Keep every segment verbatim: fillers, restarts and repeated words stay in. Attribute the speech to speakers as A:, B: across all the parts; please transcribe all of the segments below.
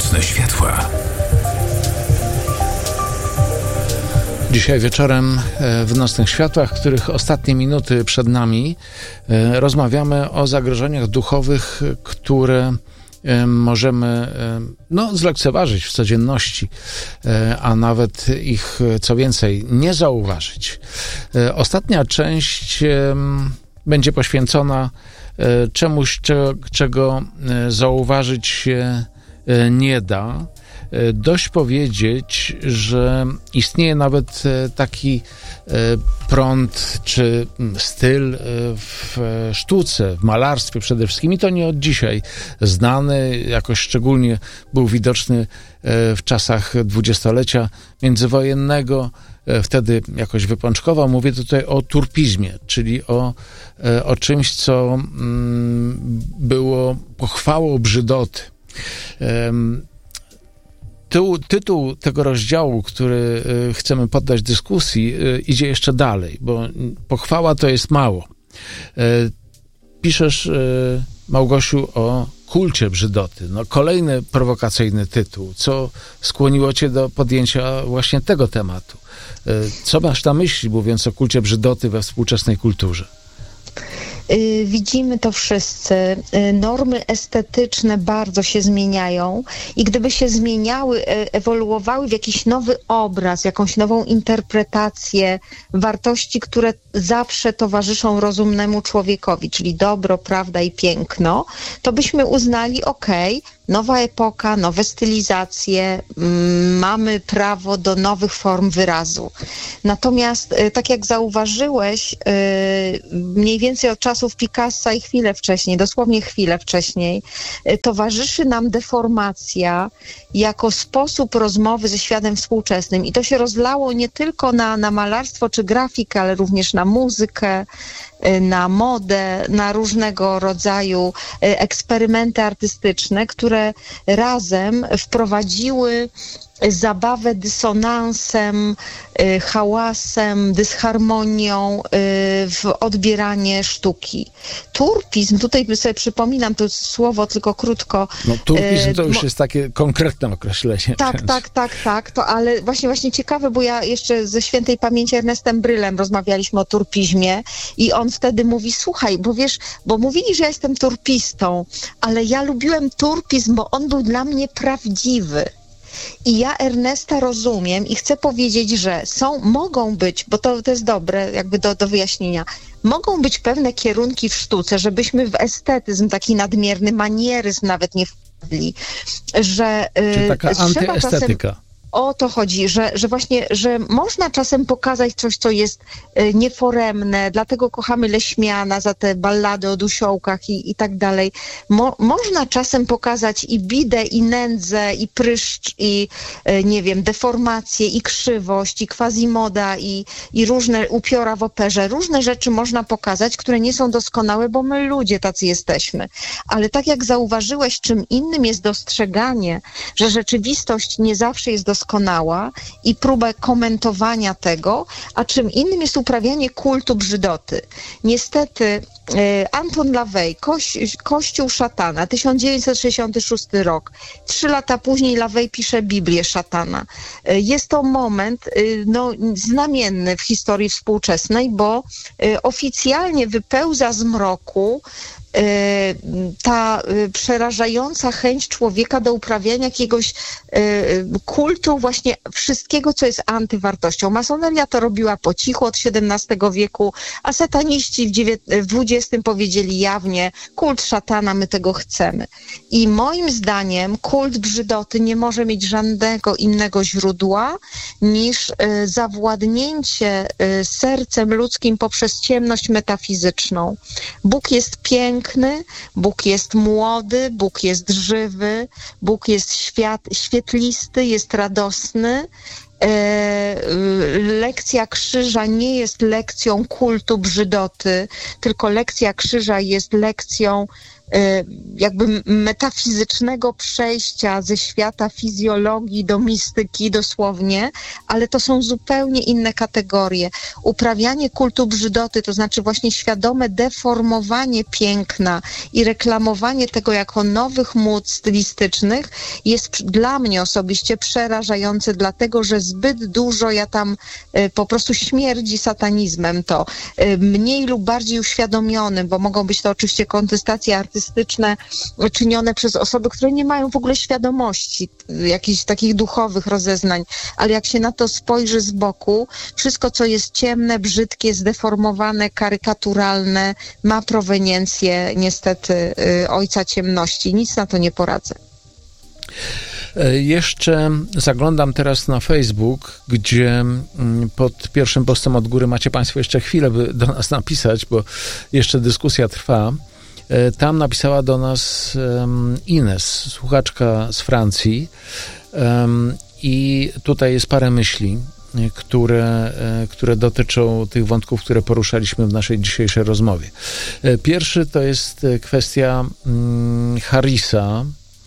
A: Nocne światła.
B: Dzisiaj wieczorem w Nocnych Światłach, których ostatnie minuty przed nami, rozmawiamy o zagrożeniach duchowych, które możemy no, zlekceważyć w codzienności, a nawet ich, co więcej, nie zauważyć. Ostatnia część będzie poświęcona czemuś, czego zauważyć się nie da. Dość powiedzieć, że istnieje nawet taki prąd czy styl w sztuce, w malarstwie przede wszystkim, i to nie od dzisiaj znany, jakoś szczególnie był widoczny w czasach dwudziestolecia międzywojennego, wtedy jakoś wypączkował. Mówię tutaj o turpizmie, czyli o, o czymś, co było pochwałą brzydoty. Tytuł, tytuł tego rozdziału, który chcemy poddać dyskusji, idzie jeszcze dalej, bo pochwała to jest mało. Piszesz, Małgosiu, o kulcie brzydoty. No, kolejny prowokacyjny tytuł. Co skłoniło cię do podjęcia właśnie tego tematu? Co masz na myśli, mówiąc o kulcie brzydoty we współczesnej kulturze?
C: Widzimy to wszyscy. Normy estetyczne bardzo się zmieniają i gdyby się zmieniały, ewoluowały w jakiś nowy obraz, jakąś nową interpretację wartości, które zawsze towarzyszą rozumnemu człowiekowi, czyli dobro, prawda i piękno, to byśmy uznali, okej, nowa epoka, nowe stylizacje, mamy prawo do nowych form wyrazu. Natomiast, tak jak zauważyłeś, mniej więcej od czasów Picassa i chwilę wcześniej, dosłownie chwilę wcześniej, towarzyszy nam deformacja jako sposób rozmowy ze światem współczesnym. I to się rozlało nie tylko na, na malarstwo czy grafikę, ale również na muzykę, na modę, na różnego rodzaju eksperymenty artystyczne, które razem wprowadziły zabawę dysonansem, hałasem, dysharmonią w odbieranie sztuki. Turpizm, tutaj sobie przypominam to słowo tylko krótko.
B: No turpizm to już jest takie konkretne określenie.
C: Tak,
B: często.
C: tak, tak, tak, to ale właśnie właśnie ciekawe, bo ja jeszcze ze świętej pamięci Ernestem Brylem rozmawialiśmy o turpizmie i on wtedy mówi, słuchaj, bo wiesz, bo mówili, że ja jestem turpistą, ale ja lubiłem turpizm, bo on był dla mnie prawdziwy. I ja Ernesta rozumiem i chcę powiedzieć, że są, mogą być, bo to, to jest dobre jakby do, do wyjaśnienia, mogą być pewne kierunki w sztuce, żebyśmy w estetyzm, taki nadmierny manieryzm nawet nie wpadli, że
B: Czy taka antyestetyka.
C: Czasem, o to chodzi, że, że właśnie, że można czasem pokazać coś, co jest y, nieforemne, dlatego kochamy Leśmiana za te ballady o dusiołkach i, i tak dalej. Mo, można czasem pokazać i bidę, i nędzę, i pryszcz, i y, nie wiem, deformację, i krzywość, i quasimoda, i, i różne upiora w operze. Różne rzeczy można pokazać, które nie są doskonałe, bo my ludzie tacy jesteśmy. Ale tak jak zauważyłeś, czym innym jest dostrzeganie, że rzeczywistość nie zawsze jest doskonała, doskonała i próbę komentowania tego, a czym innym jest uprawianie kultu brzydoty. Niestety Anton LaVey, Koś, Kościół szatana, tysiąc dziewięćset sześćdziesiąty szósty rok. Trzy lata później LaVey pisze Biblię szatana. Jest to moment no, znamienny w historii współczesnej, bo oficjalnie wypełza z mroku ta przerażająca chęć człowieka do uprawiania jakiegoś kultu właśnie wszystkiego, co jest antywartością. Masoneria to robiła po cichu od siedemnastego wieku, a sataniści w dwudziestym powiedzieli jawnie, kult szatana, my tego chcemy. I moim zdaniem kult brzydoty nie może mieć żadnego innego źródła niż zawładnięcie sercem ludzkim poprzez ciemność metafizyczną. Bóg jest piękny, Bóg jest młody, Bóg jest żywy, Bóg jest świat, świetlisty, jest radosny. Lekcja krzyża nie jest lekcją kultu brzydoty, tylko lekcja krzyża jest lekcją jakby metafizycznego przejścia ze świata fizjologii do mistyki dosłownie, ale to są zupełnie inne kategorie. Uprawianie kultu brzydoty, to znaczy właśnie świadome deformowanie piękna i reklamowanie tego jako nowych mód stylistycznych jest dla mnie osobiście przerażające, dlatego że zbyt dużo ja tam po prostu śmierdzi satanizmem to. Mniej lub bardziej uświadomionym, bo mogą być to oczywiście kontestacje artystyczne czynione przez osoby, które nie mają w ogóle świadomości jakichś takich duchowych rozeznań, ale jak się na to spojrzy z boku, wszystko co jest ciemne, brzydkie, zdeformowane, karykaturalne, ma proweniencję niestety ojca ciemności. Nic na to nie poradzę.
B: Jeszcze zaglądam teraz na Facebook, gdzie pod pierwszym postem od góry macie Państwo jeszcze chwilę, by do nas napisać, bo jeszcze dyskusja trwa. Tam napisała do nas Ines, słuchaczka z Francji, i tutaj jest parę myśli, które, które dotyczą tych wątków, które poruszaliśmy w naszej dzisiejszej rozmowie. Pierwszy to jest kwestia Harrisa,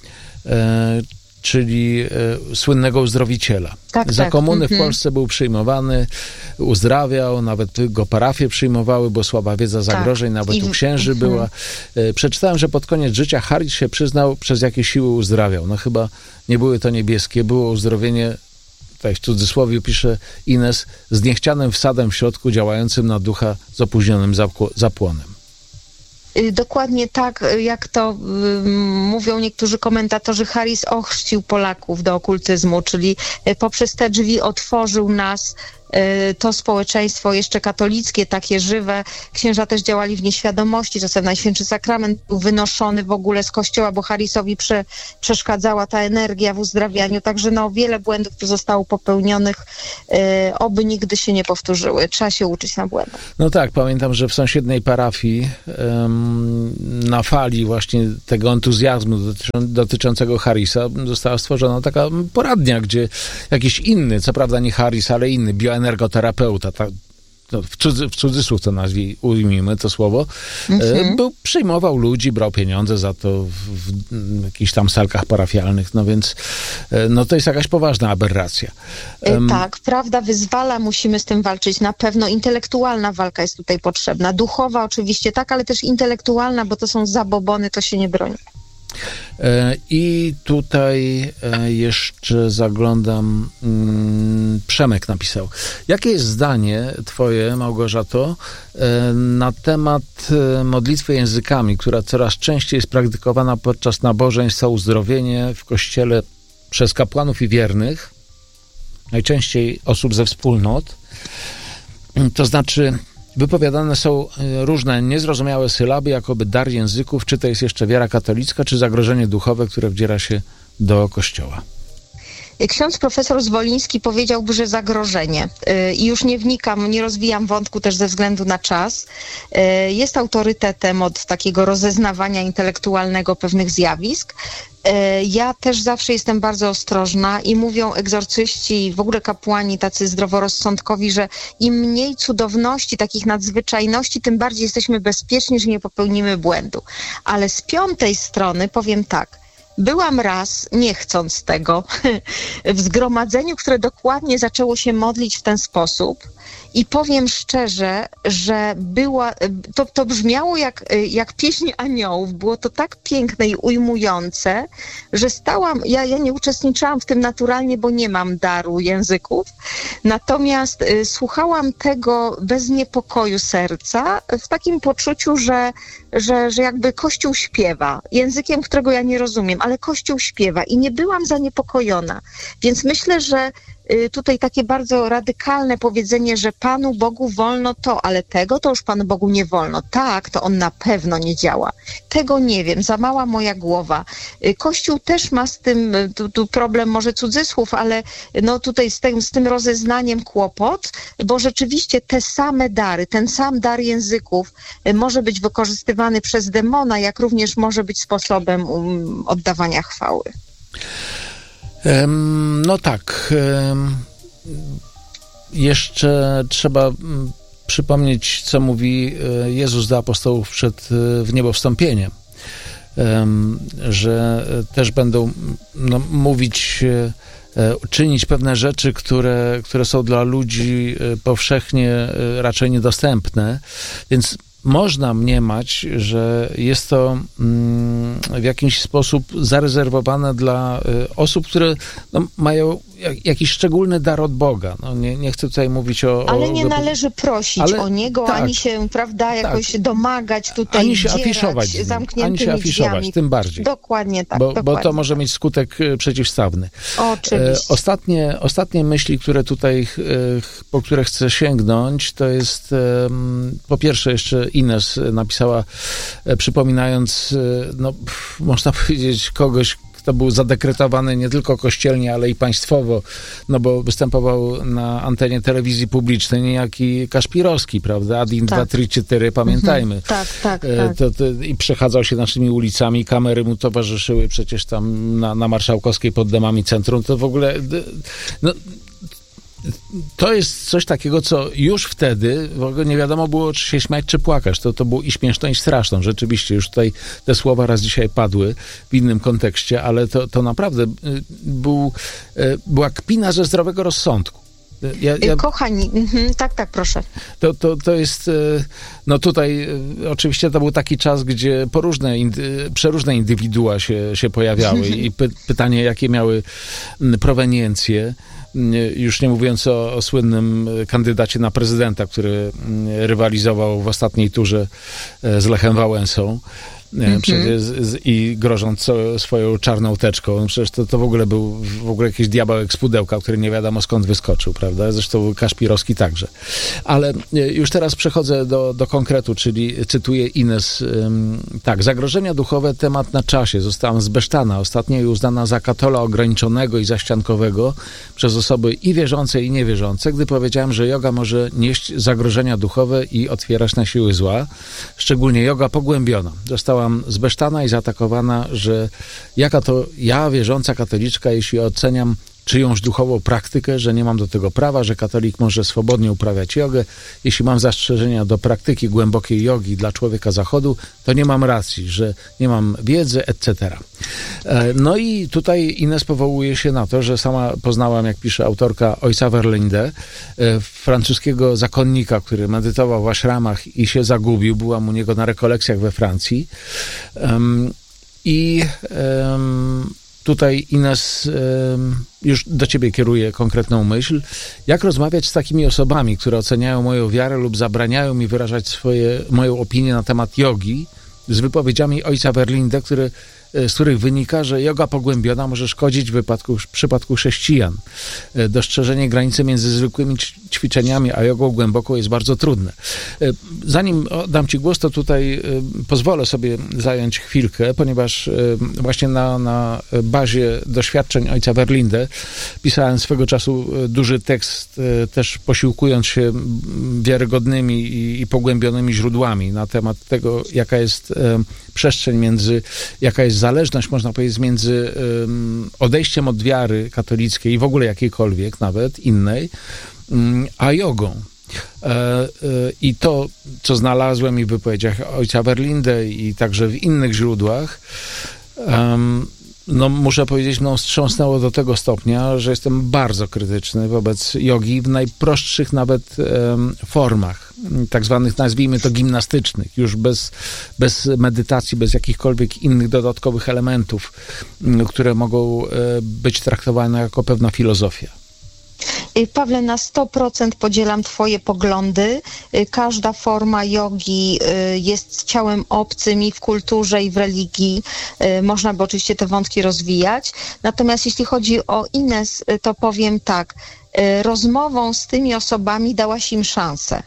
B: czyli e, słynnego uzdrowiciela.
C: Tak,
B: Za
C: tak.
B: komuny
C: Mhm.
B: w Polsce był przyjmowany, uzdrawiał, nawet go parafie przyjmowały, bo słaba wiedza zagrożeń, tak. Nawet
C: I,
B: u księży
C: mhm.
B: była. E, przeczytałem, że pod koniec życia Harris się przyznał, przez jakie siły uzdrawiał. No chyba nie były to niebieskie, było uzdrowienie, tutaj w cudzysłowie pisze Ines, z niechcianym wsadem w środku, działającym na ducha z opóźnionym zapło- zapłonem.
C: Dokładnie tak, jak to y, mówią niektórzy komentatorzy, Harris ochrzcił Polaków do okultyzmu, czyli poprzez te drzwi otworzył nas, y, to społeczeństwo jeszcze katolickie, takie żywe. Księża też działali w nieświadomości, czasem Najświętszy Sakrament był wynoszony w ogóle z kościoła, bo Harrisowi prze, przeszkadzała ta energia w uzdrawianiu, także no wiele błędów tu zostało popełnionych, y, oby nigdy się nie powtórzyły. Trzeba się uczyć na błędach.
B: No tak, pamiętam, że w sąsiedniej parafii um, na fali właśnie tego entuzjazmu dotyczą, dotyczącego Harrisa została stworzona taka poradnia, gdzie jakiś inny, co prawda nie Harris, ale inny bioenergoterapeuta, ta, no, w, cudzy, w cudzysłów to nazwij, ujmijmy to słowo, mhm. był, przyjmował ludzi, brał pieniądze za to w, w jakichś tam salkach parafialnych, no więc no to jest jakaś poważna aberracja. Um,
C: tak, prawda wyzwala, musimy z tym walczyć. Na pewno intelektualna walka jest tutaj potrzebna. Duchowa oczywiście tak, ale też intelektualna, bo to są zabobony, to się nie broni.
B: I tutaj jeszcze zaglądam, Przemek napisał. Jakie jest zdanie twoje, Małgorzato, na temat modlitwy językami, która coraz częściej jest praktykowana podczas nabożeństw o uzdrowienie w kościele przez kapłanów i wiernych, najczęściej osób ze wspólnot, to znaczy wypowiadane są różne niezrozumiałe sylaby, jakoby dar języków, czy to jest jeszcze wiara katolicka, czy zagrożenie duchowe, które wdziera się do kościoła.
C: Ksiądz profesor Zwoliński powiedziałby, że zagrożenie. I już nie wnikam, nie rozwijam wątku też ze względu na czas. Jest autorytetem od takiego rozeznawania intelektualnego pewnych zjawisk. Ja też zawsze jestem bardzo ostrożna i mówią egzorcyści, w ogóle kapłani tacy zdroworozsądkowi, że im mniej cudowności, takich nadzwyczajności, tym bardziej jesteśmy bezpieczni, że nie popełnimy błędu. Ale z piątej strony powiem tak, byłam raz, nie chcąc tego, w zgromadzeniu, które dokładnie zaczęło się modlić w ten sposób i powiem szczerze, że była, to, to brzmiało jak, jak pieśń aniołów, było to tak piękne i ujmujące, że stałam, ja, ja nie uczestniczyłam w tym naturalnie, bo nie mam daru języków, natomiast y, słuchałam tego bez niepokoju serca, w takim poczuciu, że, że, że jakby Kościół śpiewa, językiem, którego ja nie rozumiem, ale Kościół śpiewa i nie byłam zaniepokojona, więc myślę, że tutaj takie bardzo radykalne powiedzenie, że Panu Bogu wolno to, ale tego to już Panu Bogu nie wolno. Tak, to on na pewno nie działa. Tego nie wiem, za mała moja głowa. Kościół też ma z tym, tu, tu problem może cudzysłów, ale no tutaj z tym, z tym rozeznaniem kłopot, bo rzeczywiście te same dary, ten sam dar języków może być wykorzystywany przez demona, jak również może być sposobem um, oddawania chwały.
B: No tak. Jeszcze trzeba przypomnieć, co mówi Jezus do apostołów przed w niebo wstąpieniem. że też będą no, mówić, czynić pewne rzeczy, które, które są dla ludzi powszechnie raczej niedostępne, więc można mniemać, że jest to w jakiś sposób zarezerwowane dla osób, które no, mają jakiś szczególny dar od Boga. No, nie, nie chcę tutaj mówić o...
C: Ale nie
B: o...
C: należy prosić ale, o Niego, tak, ani się, prawda, jakoś tak. domagać tutaj,
B: ani się afiszować
C: zamkniętymi
B: ani się afiszować,
C: drzwiami.
B: Tym bardziej.
C: Dokładnie tak.
B: Bo,
C: dokładnie
B: bo to może
C: tak.
B: mieć skutek przeciwstawny.
C: Oczywiście.
B: Ostatnie, ostatnie myśli, które tutaj, po które chcę sięgnąć, to jest po pierwsze jeszcze Ines napisała, przypominając, no, można powiedzieć, kogoś, kto był zadekretowany nie tylko kościelnie, ale i państwowo, no bo występował na antenie telewizji publicznej niejaki Kaszpirowski, prawda? Adin
C: tak.
B: dwa, trzy, cztery, pamiętajmy.
C: Mhm. Tak, tak, tak.
B: To, to, I przechadzał się naszymi ulicami, kamery mu towarzyszyły przecież tam na, na Marszałkowskiej pod domami centrum, to w ogóle... No, to jest coś takiego, co już wtedy w ogóle nie wiadomo było, czy się śmiać, czy płakać. To, to było i śmieszne, i straszne. Rzeczywiście, już tutaj te słowa raz dzisiaj padły w innym kontekście, ale to, to naprawdę był, była kpina ze zdrowego rozsądku.
C: Ja, ja, Kochani, mhm, tak, tak, proszę.
B: To, to, to jest, no tutaj oczywiście to był taki czas, gdzie poróżne, przeróżne indywidua się, się pojawiały i py, pytanie, jakie miały proweniencje. Już nie mówiąc o, o słynnym kandydacie na prezydenta, który rywalizował w ostatniej turze z Lechem Wałęsą. Mm-hmm. Przecież z, i grożąc co, swoją czarną teczką. Przecież to, to w ogóle był w ogóle jakiś diabełek z pudełka, który nie wiadomo skąd wyskoczył, prawda? Zresztą Kaszpirowski także. Ale już teraz przechodzę do, do konkretu, czyli cytuję Ines. Tak, zagrożenia duchowe, temat na czasie. Zostałam zbesztana, ostatnio uznana za katola ograniczonego i zaściankowego przez osoby i wierzące, i niewierzące, gdy powiedziałem, że joga może nieść zagrożenia duchowe i otwierać na siły zła, szczególnie joga pogłębiona. Została zbesztana i zaatakowana, że jaka to ja, wierząca katoliczka, jeśli oceniam czyjąś duchową praktykę, że nie mam do tego prawa, że katolik może swobodnie uprawiać jogę. Jeśli mam zastrzeżenia do praktyki głębokiej jogi dla człowieka zachodu, to nie mam racji, że nie mam wiedzy, et cetera. No i tutaj Ines powołuje się na to, że sama poznałam, jak pisze autorka, ojca Verlinde, francuskiego zakonnika, który medytował w ashramach i się zagubił. Byłam u niego na rekolekcjach we Francji. I tutaj Ines, już do ciebie kieruję konkretną myśl. Jak rozmawiać z takimi osobami, które oceniają moją wiarę lub zabraniają mi wyrażać swoje, moją opinię na temat jogi, z wypowiedziami ojca Verlinde, który, z których wynika, że joga pogłębiona może szkodzić w wypadku, w przypadku chrześcijan. Dostrzeżenie granicy między zwykłymi ćwiczeniami a jogą głęboką jest bardzo trudne. Zanim dam ci głos, to tutaj pozwolę sobie zająć chwilkę, ponieważ właśnie na, na bazie doświadczeń ojca Verlinde pisałem swego czasu duży tekst, też posiłkując się wiarygodnymi i, i pogłębionymi źródłami na temat tego, jaka jest przestrzeń między, jaka jest zależność, można powiedzieć, między um, odejściem od wiary katolickiej i w ogóle jakiejkolwiek, nawet innej, um, a jogą. E, e, I to, co znalazłem i w wypowiedziach ojca Verlinde i także w innych źródłach, um, no muszę powiedzieć, no wstrząsnęło do tego stopnia, że jestem bardzo krytyczny wobec jogi w najprostszych nawet um, formach, tak zwanych, nazwijmy to, gimnastycznych, już bez, bez medytacji, bez jakichkolwiek innych dodatkowych elementów, które mogą być traktowane jako pewna filozofia.
C: Pawle, na sto procent podzielam twoje poglądy. Każda forma jogi jest ciałem obcym i w kulturze, i w religii. Można by oczywiście te wątki rozwijać. Natomiast jeśli chodzi o Ines, to powiem tak. Rozmową z tymi osobami dałaś im szansę.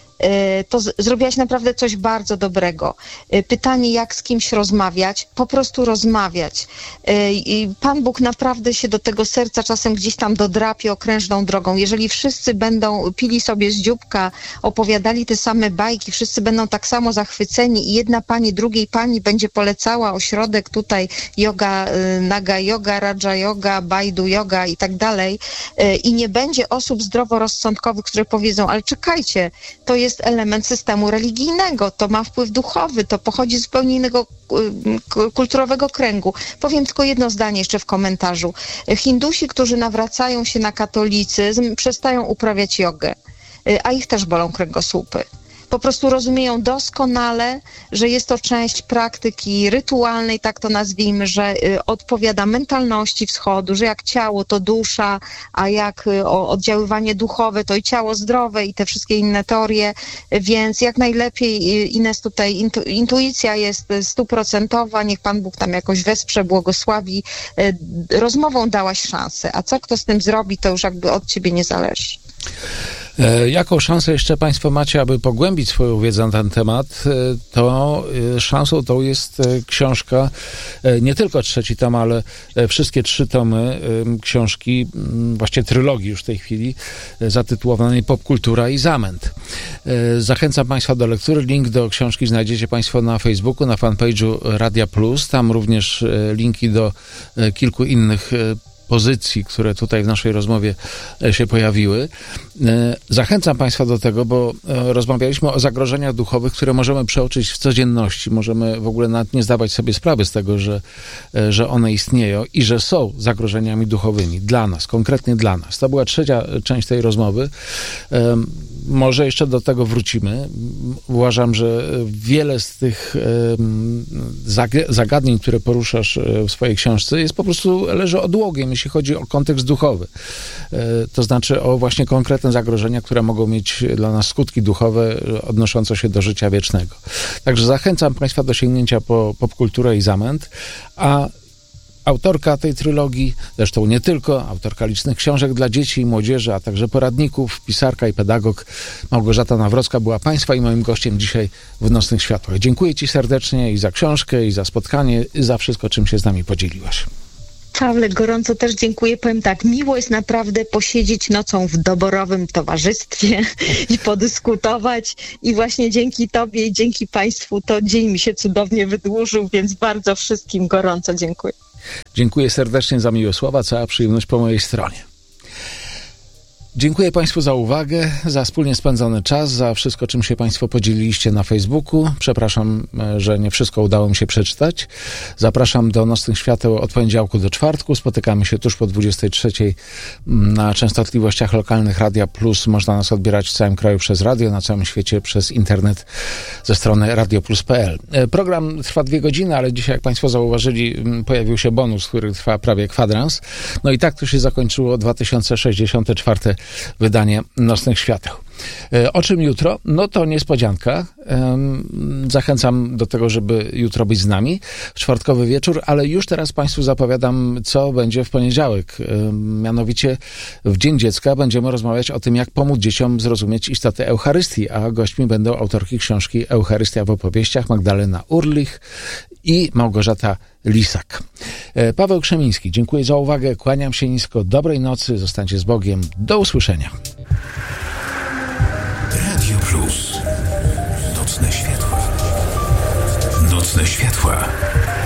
C: To z- zrobiłaś naprawdę coś bardzo dobrego. Pytanie, jak z kimś rozmawiać? Po prostu rozmawiać. I Pan Bóg naprawdę się do tego serca czasem gdzieś tam dodrapie okrężną drogą. Jeżeli wszyscy będą pili sobie z dzióbka, opowiadali te same bajki, wszyscy będą tak samo zachwyceni i jedna pani drugiej pani będzie polecała ośrodek tutaj yoga, naga yoga, raja yoga, bajdu yoga i tak dalej, i nie będzie osób zdroworozsądkowych, które powiedzą, ale czekajcie, to jest jest element systemu religijnego, to ma wpływ duchowy, to pochodzi z zupełnie innego kulturowego kręgu. Powiem tylko jedno zdanie jeszcze w komentarzu. Hindusi, którzy nawracają się na katolicyzm, przestają uprawiać jogę, a ich też bolą kręgosłupy. Po prostu rozumieją doskonale, że jest to część praktyki rytualnej, tak to nazwijmy, że odpowiada mentalności wschodu, że jak ciało to dusza, a jak oddziaływanie duchowe to i ciało zdrowe i te wszystkie inne teorie, więc jak najlepiej, Ines, tutaj intu, intuicja jest stuprocentowa, niech Pan Bóg tam jakoś wesprze, błogosławi. Rozmową dałaś szansę, a co kto z tym zrobi, to już jakby od ciebie nie zależy.
B: Jaką szansę jeszcze Państwo macie, aby pogłębić swoją wiedzę na ten temat, to szansą tą jest książka, nie tylko trzeci tom, ale wszystkie trzy tomy książki, właściwie trylogii już w tej chwili, zatytułowanej Popkultura i zamęt. Zachęcam Państwa do lektury. Link do książki znajdziecie Państwo na Facebooku, na fanpage'u Radia Plus. Tam również linki do kilku innych pozycji, które tutaj w naszej rozmowie się pojawiły. Zachęcam Państwa do tego, bo rozmawialiśmy o zagrożeniach duchowych, które możemy przeoczyć w codzienności. Możemy w ogóle nawet nie zdawać sobie sprawy z tego, że, że one istnieją i że są zagrożeniami duchowymi dla nas, konkretnie dla nas. To była trzecia część tej rozmowy. Może jeszcze do tego wrócimy. Uważam, że wiele z tych zagadnień, które poruszasz w swojej książce, jest po prostu leży odłogiem, jeśli chodzi o kontekst duchowy. To znaczy o właśnie konkretne zagrożenia, które mogą mieć dla nas skutki duchowe odnoszące się do życia wiecznego. Także zachęcam Państwa do sięgnięcia po Popkulturę i zamęt, a autorka tej trylogii, zresztą nie tylko, autorka licznych książek dla dzieci i młodzieży, a także poradników, pisarka i pedagog Małgorzata Nawrocka była Państwa i moim gościem dzisiaj w Nocnych Światłach. Dziękuję Ci serdecznie i za książkę, i za spotkanie, i za wszystko, czym się z nami podzieliłaś.
C: Pawle, gorąco też dziękuję. Powiem tak, miło jest naprawdę posiedzieć nocą w doborowym towarzystwie i podyskutować i właśnie dzięki Tobie i dzięki Państwu to dzień mi się cudownie wydłużył, więc bardzo wszystkim gorąco dziękuję.
B: Dziękuję serdecznie za miłe słowa, cała przyjemność po mojej stronie. Dziękuję Państwu za uwagę, za wspólnie spędzony czas, za wszystko, czym się Państwo podzieliliście na Facebooku. Przepraszam, że nie wszystko udało mi się przeczytać. Zapraszam do Nocnych Świateł od poniedziałku do czwartku. Spotykamy się tuż po dwudziestej trzeciej na częstotliwościach lokalnych Radia Plus. Można nas odbierać w całym kraju przez radio, na całym świecie przez internet ze strony radioplus kropka p l. Program trwa dwie godziny, ale dzisiaj, jak Państwo zauważyli, pojawił się bonus, który trwa prawie kwadrans. No i tak to się zakończyło dwa tysiące sześćdziesiąte czwarte wydanie Nocnych Świateł. O czym jutro? No to niespodzianka. Zachęcam do tego, żeby jutro być z nami w czwartkowy wieczór, ale już teraz Państwu zapowiadam, co będzie w poniedziałek. Mianowicie w Dzień Dziecka będziemy rozmawiać o tym, jak pomóc dzieciom zrozumieć istotę Eucharystii, a gośćmi będą autorki książki Eucharystia w opowieściach Magdalena Urlich i Małgorzata Lisak. Paweł Krzemiński, dziękuję za uwagę, kłaniam się nisko, dobrej nocy, zostańcie z Bogiem, do usłyszenia.
A: Radio Plus. Nocne światła. Nocne światła.